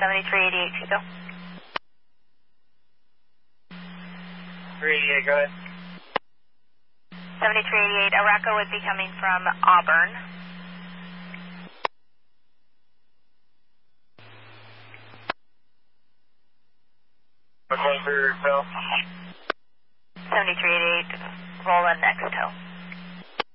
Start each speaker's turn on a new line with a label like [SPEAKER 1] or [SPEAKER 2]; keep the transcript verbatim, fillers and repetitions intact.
[SPEAKER 1] seventy-three eighty-eight, Chico.
[SPEAKER 2] three eighty-eight, go ahead.
[SPEAKER 1] seventy-three eighty-eight, Araco would be coming from Auburn.
[SPEAKER 2] What's one for yourself?
[SPEAKER 1] seventy-three eighty-eight, roll in next tow.